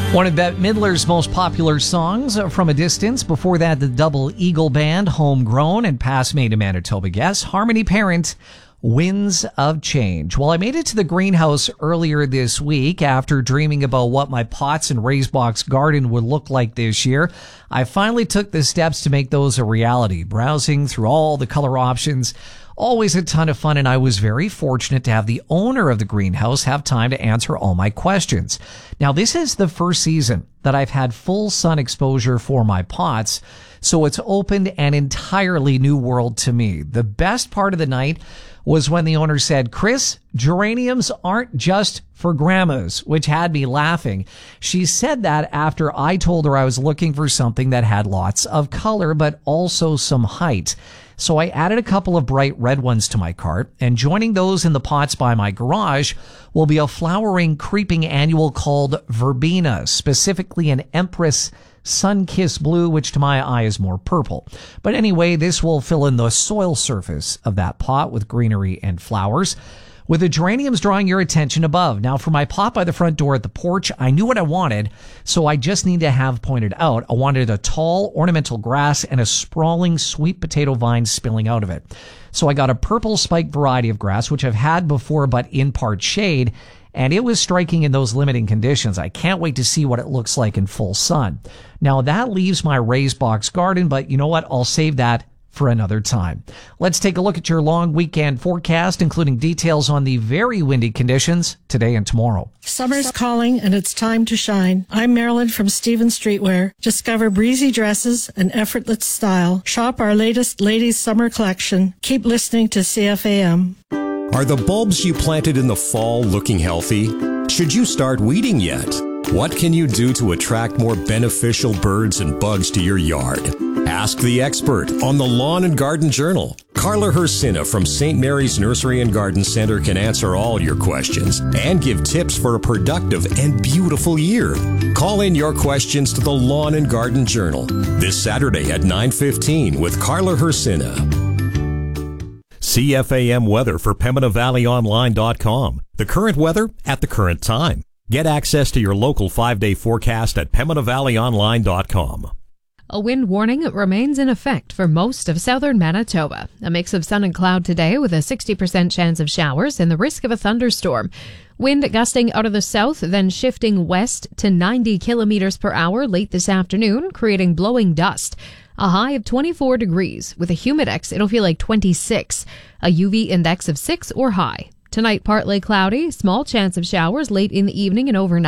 One of Bette Midler's most popular songs, From a Distance. Before that, the Double Eagle Band, Homegrown, and past Maine to Manitoba guest, Harmony Parent, Winds of Change. Well, I made it to the greenhouse earlier this week after dreaming about what my pots and raised box garden would look like this year. I finally took the steps to make those a reality, browsing through all the color options. Always a ton of fun, and I was very fortunate to have the owner of the greenhouse have time to answer all my questions. Now, this is the first season that I've had full sun exposure for my pots, so it's opened an entirely new world to me. The best part of the night was when the owner said, "Chris, geraniums aren't just for grandmas," which had me laughing. She said that after I told her I was looking for something that had lots of color, but also some height. So I added a couple of bright red ones to my cart, and joining those in the pots by my garage will be a flowering creeping annual called verbena, specifically an Empress Sun-Kissed Blue, which to my eye is more purple. But anyway, this will fill in the soil surface of that pot with greenery and flowers, with the geraniums drawing your attention above. Now, for my pot by the front door at the porch, I knew what I wanted, so I just need to have pointed out. I wanted a tall ornamental grass and a sprawling sweet potato vine spilling out of it. So I got a purple spike variety of grass, which I've had before, but in part shade, and it was striking in those limiting conditions. I can't wait to see what it looks like in full sun. Now, that leaves my raised box garden, but you know what? I'll save that for another time. Let's take a look at your long weekend forecast, including details on the very windy conditions today and tomorrow. Summer's calling and it's time to shine. I'm Marilyn from Stephen Streetwear. Discover breezy dresses and effortless style. Shop our latest ladies' summer collection. Keep listening to CFAM. Are the bulbs you planted in the fall looking healthy? Should you start weeding yet? What can you do to attract more beneficial birds and bugs to your yard? Ask the expert on the Lawn and Garden Journal. Carla Hersina from St. Mary's Nursery and Garden Center can answer all your questions and give tips for a productive and beautiful year. Call in your questions to the Lawn and Garden Journal this Saturday at 9:15 with Carla Hersina. CFAM weather for PembinaValleyOnline.com. The current weather at the current time. Get access to your local 5-day forecast at PembinaValleyOnline.com. A wind warning remains in effect for most of southern Manitoba. A mix of sun and cloud today with a 60% chance of showers and the risk of a thunderstorm. Wind gusting out of the south, then shifting west to 90 kilometers per hour late this afternoon, creating blowing dust. A high of 24 degrees. With a humidex, it'll feel like 26. A UV index of 6 or high. Tonight, partly cloudy, small chance of showers late in the evening and overnight.